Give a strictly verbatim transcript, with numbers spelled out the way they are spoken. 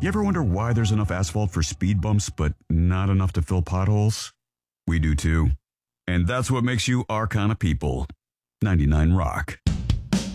You ever wonder why there's enough asphalt for speed bumps but not enough to fill potholes? We do too. And that's what makes you our kind of people. ninety-nine Rock.